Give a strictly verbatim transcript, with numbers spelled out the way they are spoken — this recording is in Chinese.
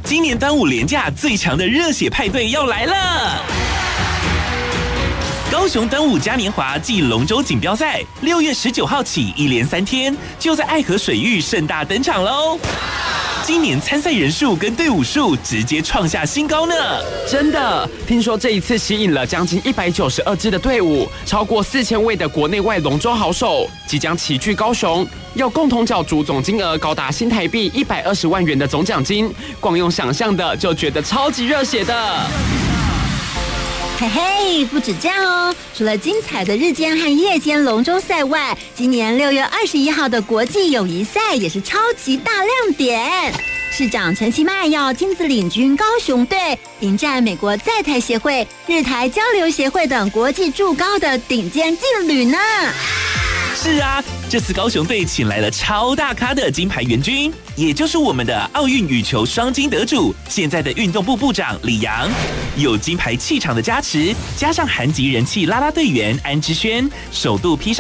今年端午连假最强的热血派对要来了！高雄端午嘉年华暨龙舟锦标赛，六月十九号起一连三天，就在爱河水域盛大登场喽！今年参赛人数跟队伍数直接创下新高呢！ 真的，听说这一次吸引了将近一百九十二支的队伍，超过四千位的国内外龙舟好手即将齐聚高雄，要共同角逐总金额高达新台币一百二十万元的总奖金，光用想象的就觉得超级热血的。 嘿嘿，不止这样哦！除了精彩的日间和夜间龙舟赛外，今年六月二十一号的国际友谊赛也是超级大亮点。市长陈其迈要亲自领军高雄队，迎战美国在台协会、日台交流协会等国际筑高的顶尖劲旅呢。 是啊，这次高雄队请来了超大咖的金牌援军，也就是我们的奥运羽球双金得主，现在的运动部部长李洋。有金牌气场的加持，加上韩籍人气啦啦队员安之轩，首度披上